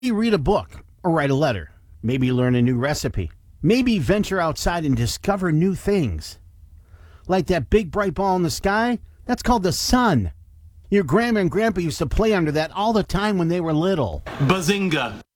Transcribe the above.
read a book or write a letter. Maybe learn a new recipe. Maybe venture outside and discover new things. Like that big bright ball in the sky, that's called the sun. Your grandma and grandpa used to play under that all the time when they were little. Bazinga!